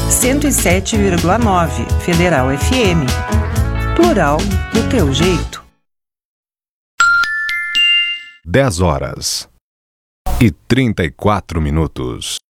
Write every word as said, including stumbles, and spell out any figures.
cento e sete vírgula nove Federal F M. Plural do teu jeito. dez horas e trinta e quatro minutos.